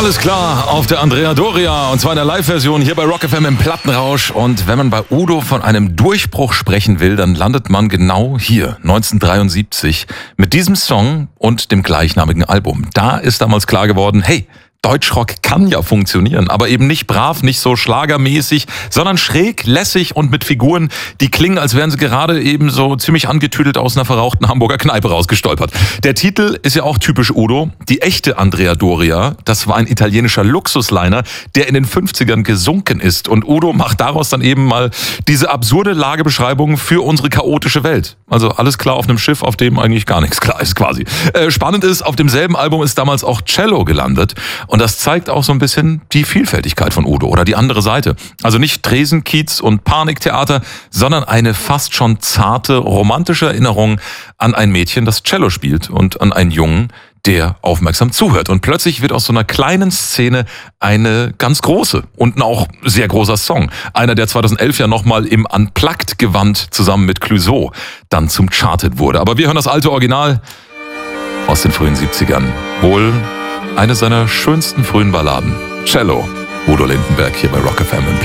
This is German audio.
Alles klar, auf der Andrea Doria, und zwar in der Live-Version hier bei Rock FM im Plattenrausch. Und wenn man bei Udo von einem Durchbruch sprechen will, dann landet man genau hier, 1973, mit diesem Song und dem gleichnamigen Album. Da ist damals klar geworden, hey, Deutschrock kann ja funktionieren, aber eben nicht brav, nicht so schlagermäßig, sondern schräg, lässig und mit Figuren, die klingen, als wären sie gerade eben so ziemlich angetüdelt aus einer verrauchten Hamburger Kneipe rausgestolpert. Der Titel ist ja auch typisch Udo. Die echte Andrea Doria, das war ein italienischer Luxusliner, der in den 50ern gesunken ist. Und Udo macht daraus dann eben mal diese absurde Lagebeschreibung für unsere chaotische Welt. Also alles klar auf einem Schiff, auf dem eigentlich gar nichts klar ist quasi. Spannend ist, auf demselben Album ist damals auch Cello gelandet. Und das zeigt auch so ein bisschen die Vielfältigkeit von Udo oder die andere Seite. Also nicht Tresenkiez und Paniktheater, sondern eine fast schon zarte, romantische Erinnerung an ein Mädchen, das Cello spielt, und an einen Jungen, der aufmerksam zuhört. Und plötzlich wird aus so einer kleinen Szene eine ganz große und ein auch sehr großer Song. Einer, der 2011 ja nochmal im Unplugged-Gewand zusammen mit Clouseau dann zum Charted wurde. Aber wir hören das alte Original aus den frühen 70ern. Wohl eine seiner schönsten frühen Balladen. Cello, Udo Lindenberg hier bei Rock FM.